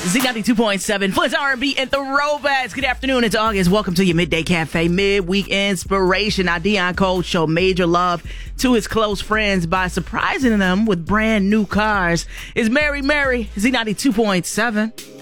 Z92.7, Flint's R&B and Throwbacks. Good afternoon, it's August. Welcome to your Midday Cafe Midweek Inspiration. Now, Deion Cole showed major love to his close friends by surprising them with brand new cars. It's Mary, Z92.7.